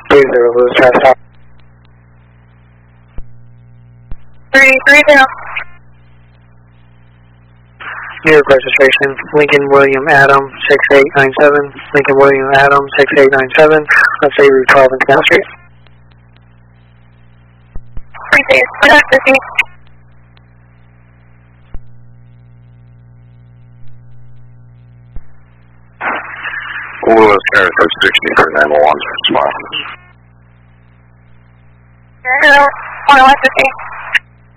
30 Lewis, try to stop. 330. New York registration, Lincoln William Adam 6897, Lincoln William Adam 6897, let's say Route 12 and Canal Street. 3 days, productive. Lewis, carry 60 for 911, smile. 111,